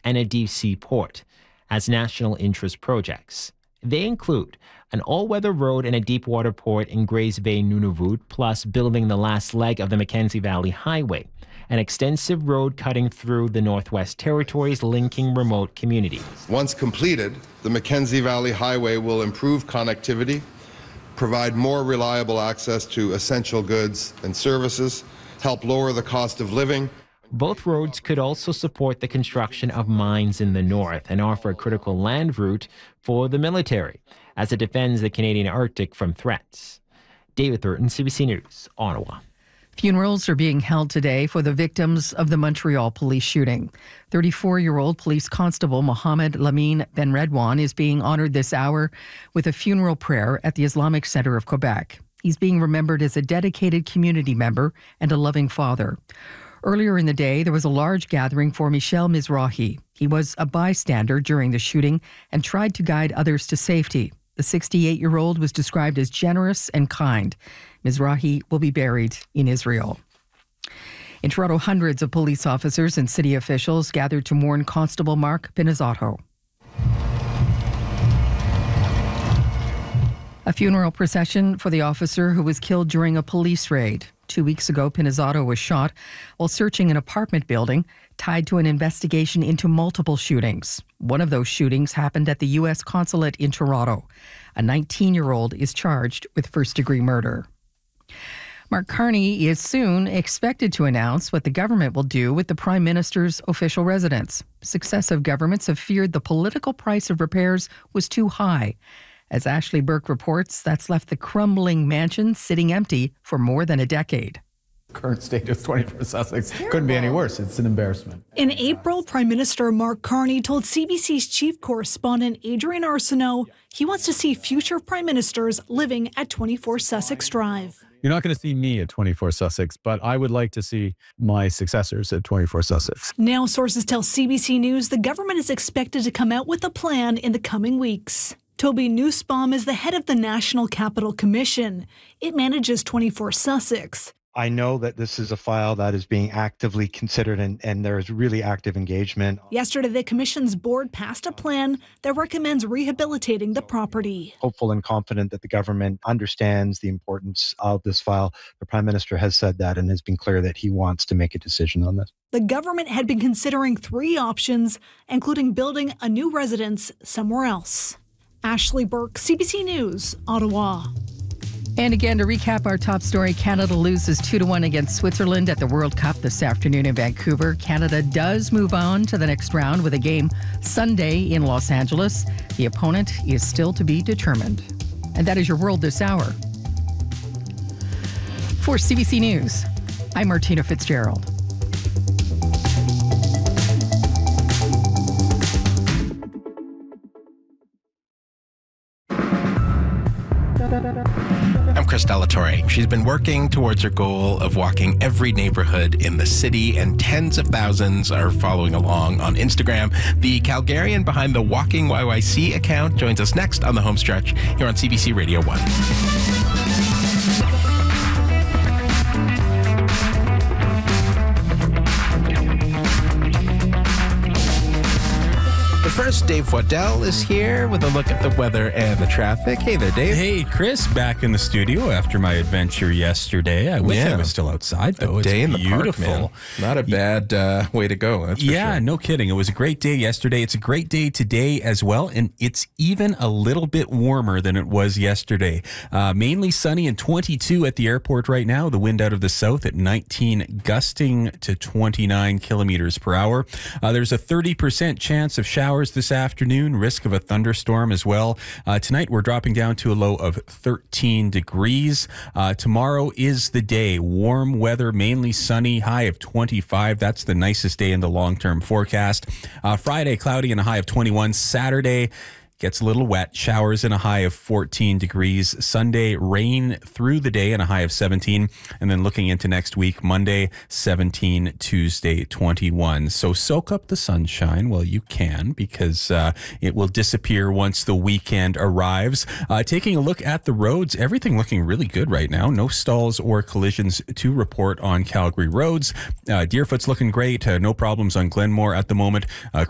and a deep-sea port as national interest projects. They include an all-weather road and a deep-water port in Grays Bay, Nunavut, plus building the last leg of the Mackenzie Valley Highway, an extensive road cutting through the Northwest Territories linking remote communities. Once completed, the Mackenzie Valley Highway will improve connectivity, provide more reliable access to essential goods and services, help lower the cost of living. Both roads could also support the construction of mines in the north and offer a critical land route for the military as it defends the Canadian Arctic from threats. David Thurton, CBC News, Ottawa. Funerals are being held today for the victims of the Montreal police shooting. 34-year-old police constable Mohamed Lamine Benredwan is being honored this hour with a funeral prayer at the Islamic Center of Quebec. He's being remembered as a dedicated community member and a loving father. Earlier in the day, there was a large gathering for Michel Mizrahi. He was a bystander during the shooting and tried to guide others to safety. The 68-year-old was described as generous and kind. Mizrahi will be buried in Israel. In Toronto, hundreds of police officers and city officials gathered to mourn Constable Mark Pinizzato. A funeral procession for the officer who was killed during a police raid. 2 weeks ago, Pinizzato was shot while searching an apartment building tied to an investigation into multiple shootings. One of those shootings happened at the U.S. consulate in Toronto. A 19-year-old is charged with first-degree murder. Mark Carney is soon expected to announce what the government will do with the Prime Minister's official residence. Successive governments have feared the political price of repairs was too high. As Ashley Burke reports, that's left the crumbling mansion sitting empty for more than a decade. Current state of 24 Sussex couldn't be any worse. It's an embarrassment. In April, Prime Minister Mark Carney told CBC's chief correspondent Adrian Arsenault he wants to see future prime ministers living at 24 Sussex Drive. You're not going to see me at 24 Sussex, but I would like to see my successors at 24 Sussex. Now, sources tell CBC News the government is expected to come out with a plan in the coming weeks. Toby Nussbaum is the head of the National Capital Commission. It manages 24 Sussex. I know that this is a file that is being actively considered and there is really active engagement. Yesterday, the Commission's board passed a plan that recommends rehabilitating the property. Hopeful and confident that the government understands the importance of this file. The Prime Minister has said that and has been clear that he wants to make a decision on this. The government had been considering 3 options, including building a new residence somewhere else. Ashley Burke, CBC News, Ottawa. And again, to recap our top story, Canada loses 2-1 against Switzerland at the World Cup this afternoon in Vancouver. Canada does move on to the next round with a game Sunday in Los Angeles. The opponent is still to be determined. And that is your world this hour. For CBC News, I'm Martina Fitzgerald. I'm Chris Delatorre. She's been working towards her goal of walking every neighborhood in the city, and tens of thousands are following along on Instagram. The Calgarian behind the Walking YYC account joins us next on the home stretch here on CBC Radio 1. First, Dave Waddell is here with a look at the weather and the traffic. Hey there, Dave. Hey, Chris, back in the studio after my adventure yesterday. I wish I was still outside, though. A day it's in beautiful. The park, man. Not a bad way to go, that's for sure. No kidding. It was a great day yesterday. It's a great day today as well, and it's even a little bit warmer than it was yesterday. Mainly sunny and 22 at the airport right now. The wind out of the south at 19, gusting to 29 kilometers per hour. There's a 30% chance of showers this afternoon, risk of a thunderstorm as well. Tonight we're dropping down to a low of 13 degrees. Tomorrow is the day. Warm weather, mainly sunny, high of 25. That's the nicest day in the long-term forecast. Friday, cloudy and a high of 21. Saturday gets a little wet, showers and a high of 14 degrees. Sunday, rain through the day and a high of 17. And then looking into next week, Monday, 17, Tuesday, 21. So soak up the sunshine while you can, because it will disappear once the weekend arrives. Taking a look at the roads, everything looking really good right now. No stalls or collisions to report on Calgary roads. Deerfoot's looking great. No problems on Glenmore at the moment.